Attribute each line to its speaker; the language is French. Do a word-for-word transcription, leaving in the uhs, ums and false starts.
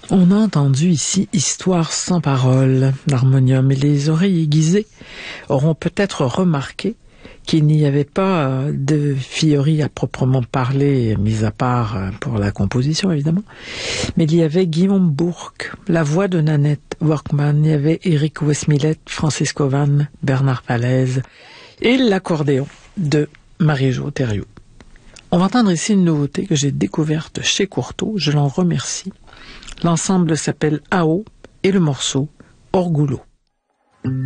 Speaker 1: On a entendu ici Histoire sans parole d'harmonium et les oreilles aiguisées auront peut-être remarqué qu'il n'y avait pas de Fiori à proprement parler, mis à part pour la composition évidemment, mais il y avait Guillaume Bourque, la voix de Nanette Workman, il y avait Éric Westmillet, Francisco Vann, Bernard Palaise et l'accordéon de Marie-Jo Thériault. On va entendre ici une nouveauté que j'ai découverte chez Courtauld, je l'en remercie. L'ensemble s'appelle A O et le morceau Orgullo.